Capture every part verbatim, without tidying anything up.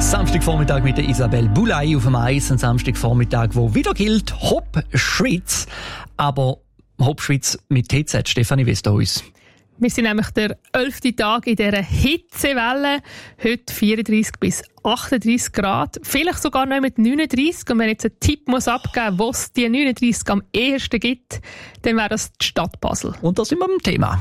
Samstagvormittag mit der Isabelle Boulay auf dem Eis. Ein Samstagvormittag, wo wieder gilt, Hopp Schweiz. Aber Hopp Schweiz mit T Z, Stefanie Westerhuis. Wir sind nämlich der elfte Tag in dieser Hitzewelle. Heute vierunddreissig bis achtunddreissig Grad. Vielleicht sogar noch mit neununddreissig. Und wenn jetzt einen Tipp muss abgeben muss, wo es die neununddreissig am ehesten gibt, dann wäre das die Stadt Basel. Und da sind wir beim Thema.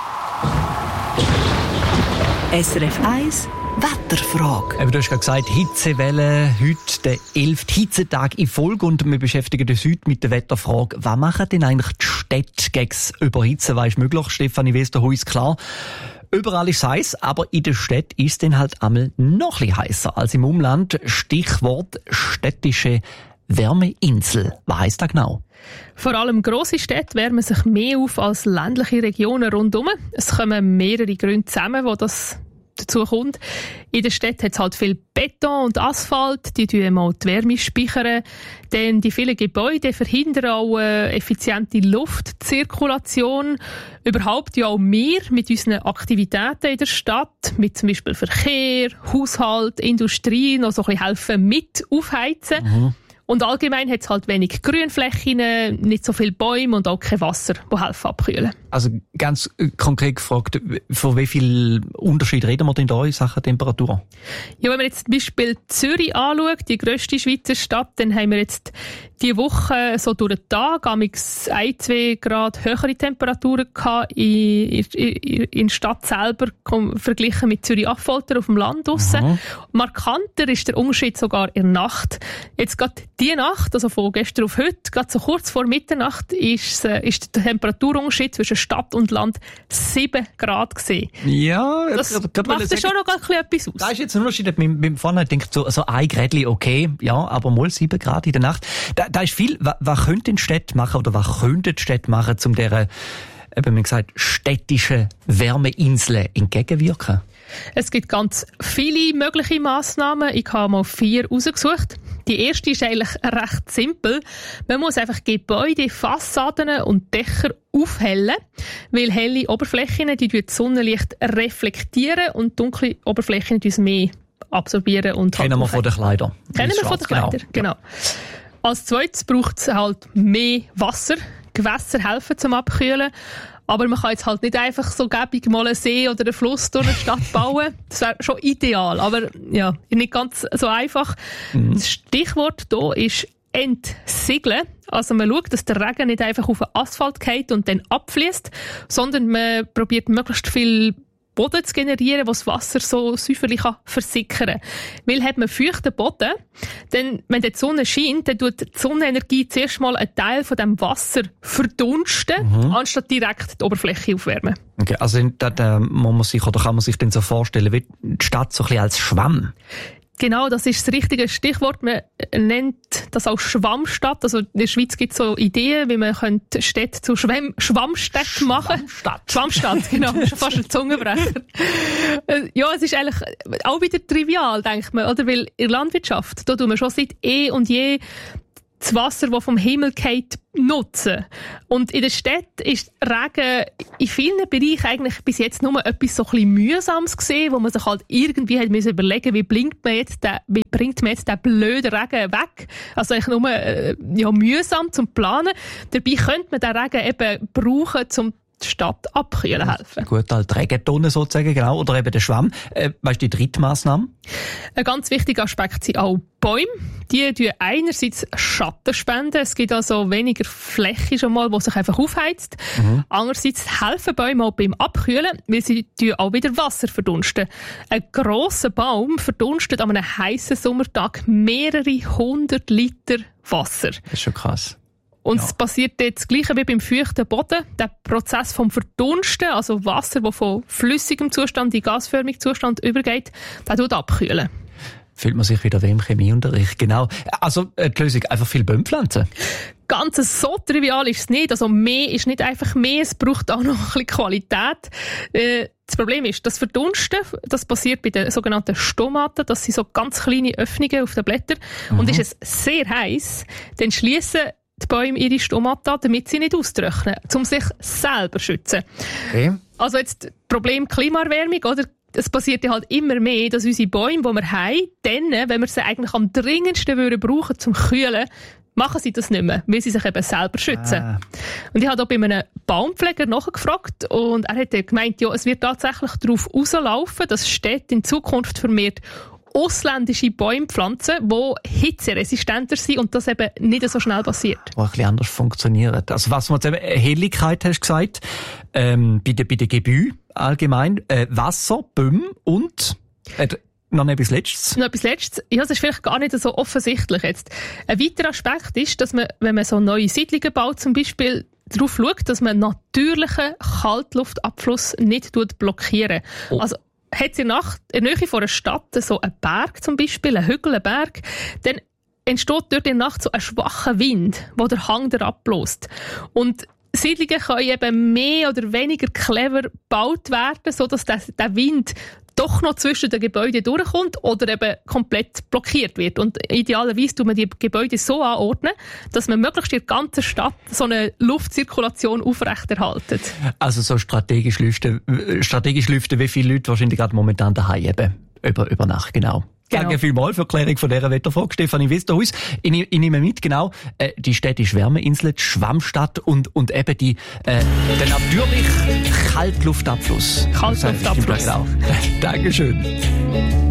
S R F eins Wetterfrage. Eben, du hast gerade gesagt, Hitzewelle, heute der elfte Hitzetag in Folge und wir beschäftigen uns heute mit der Wetterfrage. Was machen denn eigentlich die Städte gegen das Überhitzen? Was ist möglich? Stefanie Westerhuis, klar. Überall ist es heiß, aber in der Stadt ist es dann halt einmal noch ein bisschen heißer als im Umland. Stichwort städtische Wärmeinsel. Was heisst das genau? Vor allem grosse Städte wärmen sich mehr auf als ländliche Regionen rundherum. Es kommen mehrere Gründe zusammen, wo das dazu kommt. In der Stadt hat es halt viel Beton und Asphalt, die tun mal die Wärme speichern. Denn die vielen Gebäude verhindern auch eine effiziente Luftzirkulation. Überhaupt ja auch wir mit unseren Aktivitäten in der Stadt, mit zum Beispiel Verkehr, Haushalt, Industrie, noch so ein bisschen helfen mit aufheizen. Mhm. Und allgemein hat es halt wenig Grünflächen, nicht so viele Bäume und auch kein Wasser, das helfen abkühlen. Also ganz konkret gefragt, von wie viel Unterschied reden wir denn da in Sachen Temperatur? Ja, wenn man jetzt zum Beispiel Zürich anschaut, die grösste Schweizer Stadt, dann haben wir jetzt diese Woche so durch den Tag amigs ein, zwei Grad höhere Temperaturen gehabt in, in, in der Stadt selber, verglichen mit Zürich-Affolter auf dem Land draussen. Mhm. Markanter ist der Unterschied sogar in der Nacht. Jetzt gerade die Nacht, also von gestern auf heute, gerade so kurz vor Mitternacht, ist, äh, ist der Temperaturunterschied zwischen Stadt und Land sieben Grad gewesen. Ja, das grad, grad macht ja schon noch ein bisschen etwas aus. Da ist jetzt ein Unterschied. Mit, mit vorne denkt so, so ein Grädli okay, ja, aber mal sieben Grad in der Nacht. Da, da ist viel. Was, was könnte die Städte machen oder was könnte die Städte machen, um dieser, eben wie gesagt, städtischen Wärmeinseln entgegenwirken? Es gibt ganz viele mögliche Massnahmen. Ich habe mal vier rausgesucht. Die erste ist eigentlich recht simpel. Man muss einfach Gebäude, Fassaden und Dächer aufhellen, weil helle Oberflächen, die das Sonnenlicht reflektieren und dunkle Oberflächen die mehr absorbieren. Und Kennen halt wir von den Kleidern. Kennen wir von den Kleidern, genau. genau. Als zweites braucht es halt mehr Wasser. Gewässer helfen zum Abkühlen. Aber man kann jetzt halt nicht einfach so gäbig mal einen See oder einen Fluss durch eine Stadt bauen. Das wäre schon ideal, aber ja, nicht ganz so einfach. Mhm. Das Stichwort hier ist Entsiegeln. Also man schaut, dass der Regen nicht einfach auf den Asphalt fällt und dann abfließt, sondern man probiert möglichst viel Boden zu generieren, wo das Wasser so säuferlich versickern kann. Weil hat man feuchten Boden, dann, wenn die Sonne scheint, dann tut die Sonnenenergie zuerst mal einen Teil von dem Wasser verdunsten, mhm. anstatt direkt die Oberfläche aufwärmen. Okay, also da, da muss man sich, oder kann man sich dann so vorstellen, wie die Stadt so ein bisschen als Schwamm? Genau, das ist das richtige Stichwort. Man nennt das auch Schwammstadt. Also in der Schweiz gibt es so Ideen, wie man könnte Städte zu Schwamm Schwammstädten machen. Schwammstadt. Schwammstadt, genau. Schon fast ein Zungenbrecher. Ja, es ist eigentlich auch wieder trivial, denkt man, oder? Weil in der Landwirtschaft, da tun wir schon seit eh und je das Wasser, das vom Himmel fällt, nutzen. Und in der Stadt ist Regen in vielen Bereichen eigentlich bis jetzt nur etwas so ein bisschen Mühsames gesehen, wo man sich halt irgendwie hat müssen überlegen, wie bringt man jetzt den, wie bringt man jetzt den blöden Regen weg? Also eigentlich nur äh, ja, mühsam zum Planen. Dabei könnte man den Regen eben brauchen, um die Stadt abkühlen helfen. Gut, halt Regentonne sozusagen, genau. Oder eben der Schwamm. Äh, weißt du, die dritte Massnahme? Ein ganz wichtiger Aspekt sind auch Bäume. Die tun einerseits Schatten spenden. Es gibt also weniger Fläche schon mal, die sich einfach aufheizt. Mhm. Andererseits helfen Bäume auch beim Abkühlen, weil sie auch wieder Wasser verdunsten. Ein grosser Baum verdunstet an einem heissen Sommertag mehrere hundert Liter Wasser. Das ist schon krass. Und ja. es passiert jetzt das Gleiche wie beim feuchten Boden. Der Prozess vom Verdunsten, also Wasser, das von flüssigem Zustand in gasförmigen Zustand übergeht, der tut abkühlen. Fühlt man sich wieder wie im Chemieunterricht, genau. Also die Lösung, einfach viel Bäume pflanzen. Ganz so trivial ist es nicht. Also mehr ist nicht einfach mehr, es braucht auch noch ein bisschen Qualität. Äh, das Problem ist, das Verdunsten, das passiert bei den sogenannten Stomaten. Das sind so ganz kleine Öffnungen auf den Blättern. Mhm. Und ist es sehr heiß, dann schließen die Bäume ihre Stomata, damit sie nicht austrocknen, um sich selber zu schützen. Okay. Also jetzt Problem Klimaerwärmung, oder? es passiert ja halt immer mehr, dass unsere Bäume, die wir haben, dann, wenn wir sie eigentlich am dringendsten würden brauchen zum Kühlen, machen sie das nicht mehr, weil sie sich eben selber schützen. Ah. Und ich habe auch bei einem Baumpfleger nachgefragt und er hat gemeint, ja, es wird tatsächlich darauf rauslaufen, dass Städte in Zukunft vermehrt ausländische Bäume pflanzen, die hitzeresistenter sind und das eben nicht so schnell passiert. Die ein bisschen anders funktionieren. Also was man jetzt eben, Helligkeit hast du gesagt, ähm, bei den, bei den Gebäuden allgemein, äh, Wasser, Bäume und äh, noch etwas Letztes. Noch etwas Letztes. Ja, das ist vielleicht gar nicht so offensichtlich jetzt. Ein weiterer Aspekt ist, dass man, wenn man so neue Siedlungen baut, zum Beispiel darauf schaut, dass man natürlichen Kaltluftabfluss nicht blockieren. Oh. Also, hat es in der Nähe von einer Stadt so einen Berg zum Beispiel, einen Hügel, einen Berg, dann entsteht dort in der Nacht so ein schwacher Wind, der den Hang abbläst. Und Siedlungen können eben mehr oder weniger clever gebaut werden, sodass der, der Wind doch noch zwischen den Gebäuden durchkommt oder eben komplett blockiert wird. Und idealerweise tut man die Gebäude so anordnen, dass man möglichst in der ganzen Stadt so eine Luftzirkulation aufrechterhalten. Also so strategisch lüften, strategisch lüften, wie viele Leute wahrscheinlich gerade momentan daheim eben über, über Nacht, genau. Genau. Danke vielmals für die Klärung von dieser Wetterfrage, Stefanie Westerhuis. Ich, ich nehme mit, genau, äh, die städtische Wärmeinsel, die Schwammstadt und, und eben die, äh, der natürliche Kaltluftabfluss. Kaltluftabfluss. Dankeschön.